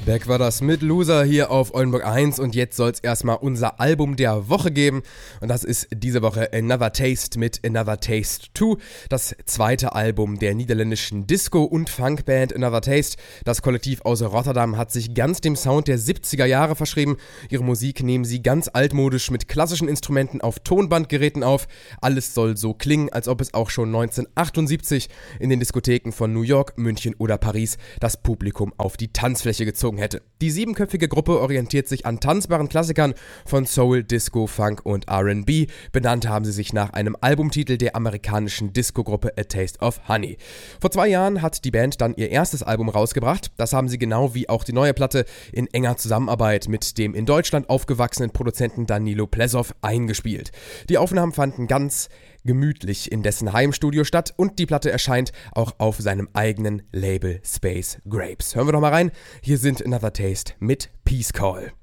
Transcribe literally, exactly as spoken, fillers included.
Beck war das mit Loser hier auf Oldenburg eins und jetzt soll es erstmal unser Album der Woche geben und das ist diese Woche Another Taste mit Another Taste zwei, das zweite Album der niederländischen Disco- und Funkband Another Taste. Das Kollektiv aus Rotterdam hat sich ganz dem Sound der siebziger Jahre verschrieben. Ihre Musik nehmen sie ganz altmodisch mit klassischen Instrumenten auf Tonbandgeräten auf. Alles soll so klingen, als ob es auch schon neunzehnhundertachtundsiebzig in den Diskotheken von New York, München oder Paris das Publikum auf die Tanzfläche gezogen hätte. Die siebenköpfige Gruppe orientiert sich an tanzbaren Klassikern von Soul, Disco, Funk und R and B. Benannt haben sie sich nach einem Albumtitel der amerikanischen Disco-Gruppe A Taste of Honey. Vor zwei Jahren hat die Band dann ihr erstes Album rausgebracht. Das haben sie genau wie auch die neue Platte in enger Zusammenarbeit mit dem in Deutschland aufgewachsenen Produzenten Danilo Plesov eingespielt. Die Aufnahmen fanden ganz gemütlich in dessen Heimstudio statt und die Platte erscheint auch auf seinem eigenen Label Space Grapes. Hören wir doch mal rein. Hier sind Another Taste mit Peace Call.